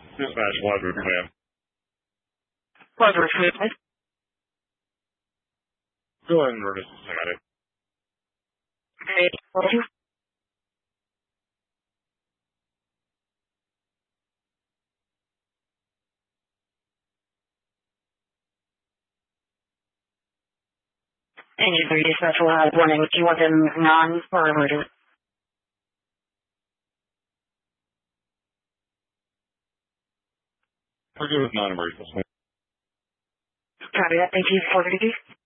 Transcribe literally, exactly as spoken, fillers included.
Dispatch Wadsworth, ma'am. Wadsworth, please. Go ahead and register. I got it. Okay, thank you. And you three dispatch will have warning. Do you want them non or emergent? We're good with non-emergency. Copy that. Thank you. four thirty-two.